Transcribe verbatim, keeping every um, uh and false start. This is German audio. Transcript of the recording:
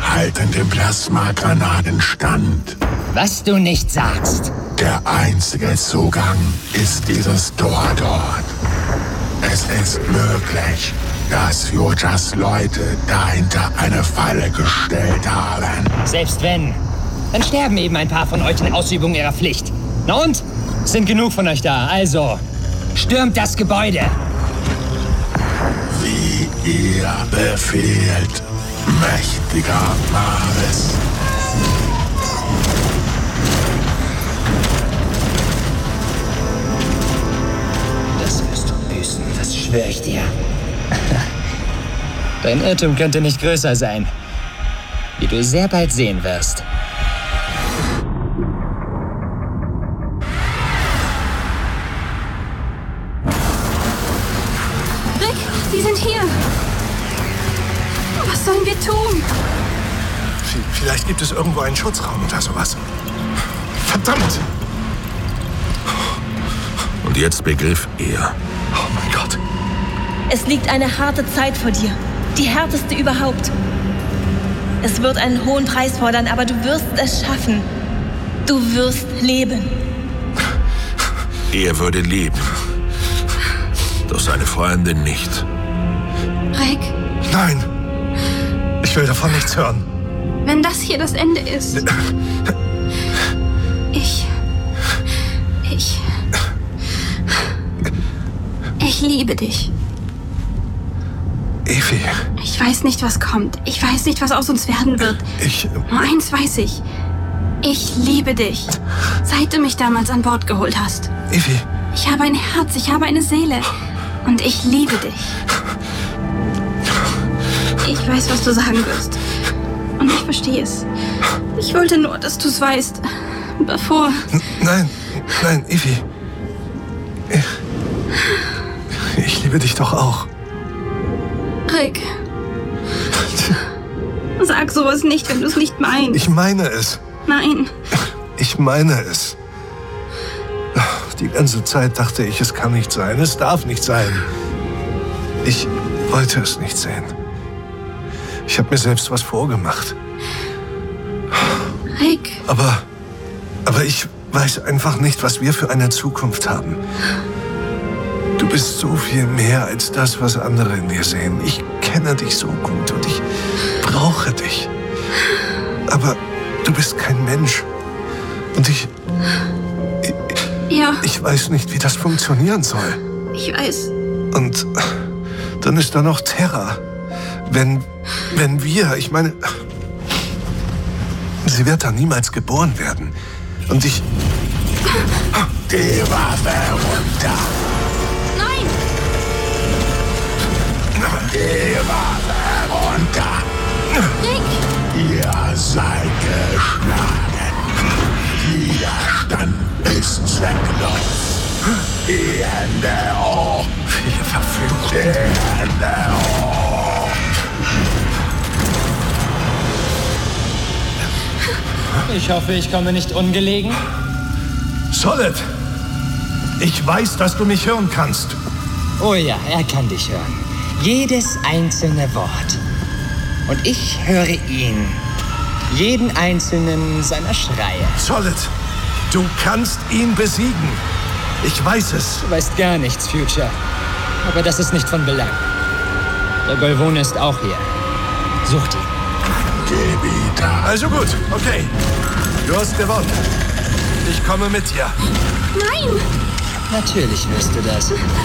halten den Plasmagranaten stand. Was du nicht sagst. Der einzige Zugang ist dieses Tor dort. Es ist möglich, dass Yujas Leute dahinter eine Falle gestellt haben. Selbst wenn, dann sterben eben ein paar von euch in Ausübung ihrer Pflicht. Na und? Es sind genug von euch da, also stürmt das Gebäude. Wie ihr befehlt, mächtiger Maris. Das wirst du büßen, das schwöre ich dir. Dein Irrtum könnte nicht größer sein, wie du sehr bald sehen wirst. Rick, sie sind hier. Was sollen wir tun? Vielleicht gibt es irgendwo einen Schutzraum oder sowas. Verdammt! Und jetzt begriff er. Oh mein Gott. Es liegt eine harte Zeit vor dir. Die härteste überhaupt. Es wird einen hohen Preis fordern, aber du wirst es schaffen. Du wirst leben. Er würde leben. Doch seine Freundin nicht. Rick, Nein! Ich will davon nichts hören. wenn das hier das Ende ist. Ich. Ich. Ich liebe dich. Evi, Ich weiß nicht, was kommt. Ich weiß nicht, was aus uns werden wird. ich... Nur eins weiß ich. Ich liebe dich. Seit du mich damals an Bord geholt hast. Evi, Ich habe ein Herz, ich habe eine Seele. Und ich liebe dich. Ich weiß, was du sagen wirst. Und ich verstehe es. Ich wollte nur, dass du es weißt. Bevor... n- nein, nein, Evi. Ich, ich liebe dich doch auch. Rick. Sag sowas nicht, wenn du es nicht meinst. Ich meine es. Nein. Ich meine es. Die ganze Zeit dachte ich, es kann nicht sein. Es darf nicht sein. Ich wollte es nicht sehen. Ich habe mir selbst was vorgemacht. Rick. Aber, aber ich weiß einfach nicht, was wir für eine Zukunft haben. Du bist so viel mehr als das, was andere in dir sehen. Ich kenne dich so gut und ich brauche dich. Aber du bist kein Mensch. Und ich, Ja, ich weiß nicht, wie das funktionieren soll. ich weiß. Und dann ist da noch Terra. Wenn, wenn wir, ich meine, sie wird da niemals geboren werden. Und ich, Die Waffe runter. Nein! Die Waffe runter. Rick! Ihr seid geschlagen. Widerstand ist zwecklos. Die Hände hoch. wir verflucht. Die Hände hoch. Ich hoffe, ich komme nicht ungelegen. Solid, ich weiß, dass du mich hören kannst. Oh ja, er kann dich hören. Jedes einzelne Wort. Und ich höre ihn. Jeden einzelnen seiner Schreie. Solid, du kannst ihn besiegen. Ich weiß es. Du weißt gar nichts, Future. Aber das ist nicht von Belang. Der Golvone ist auch hier. Sucht ihn. Gebiete. Also gut, okay. Du hast gewonnen. Ich komme mit dir. Nein! Natürlich wirst du das.